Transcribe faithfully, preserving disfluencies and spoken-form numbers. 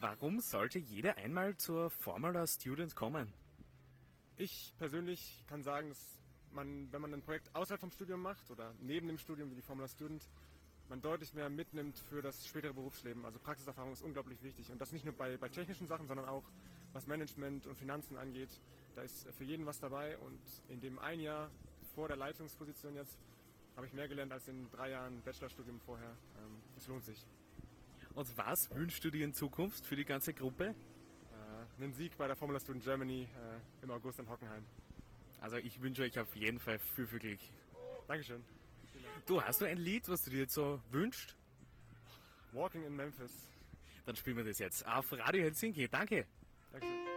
Warum sollte jeder einmal zur Formula Student kommen? Ich persönlich kann sagen, dass man, wenn man ein Projekt außerhalb vom Studium macht oder neben dem Studium wie die Formula Student, man deutlich mehr mitnimmt für das spätere Berufsleben. Also Praxiserfahrung ist unglaublich wichtig. Und das nicht nur bei, bei technischen Sachen, sondern auch was Management und Finanzen angeht. Da ist für jeden was dabei. Und in dem ein Jahr vor der Leitungsposition jetzt habe ich mehr gelernt als in drei Jahren Bachelorstudium vorher. Es lohnt sich. Und was wünschst du dir in Zukunft für die ganze Gruppe? Äh, einen Sieg bei der Formula Student Germany äh, im August in Hockenheim. Also ich wünsche euch auf jeden Fall viel, viel Glück. Dankeschön. Du, hast du ein Lied, was du dir jetzt so wünschst? Walking in Memphis. Dann spielen wir das jetzt auf Radio Helsinki. Danke. Dankeschön.